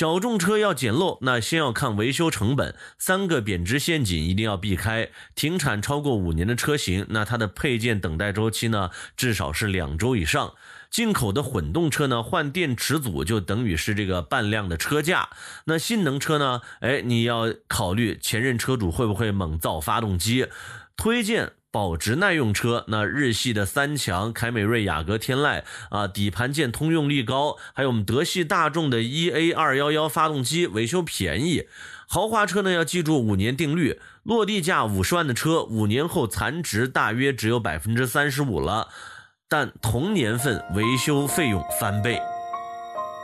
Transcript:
小众车要捡漏，那先要看维修成本，3个贬值陷阱一定要避开。停产超过5年的车型，那它的配件等待周期呢，至少是2周以上。进口的混动车呢，换电池组就等于是这个半辆的车价。那性能车呢，你要考虑前任车主会不会猛造发动机。推荐保值耐用车，那日系的三强、凯美瑞、雅阁、天籁啊，底盘件通用力高，还有我们德系大众的 EA211 发动机维修便宜。豪华车呢要记住5年定律，落地价50万的车，5年后残值大约只有 35% 了，但同年份维修费用翻倍。